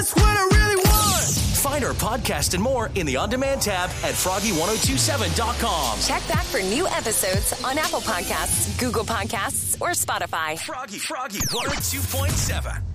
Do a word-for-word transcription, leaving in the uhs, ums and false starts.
That's what I really want. Find our podcast and more in the On Demand tab at froggy ten twenty-seven dot com. Check back for new episodes on Apple Podcasts, Google Podcasts, or Spotify. Froggy, Froggy one oh two point seven.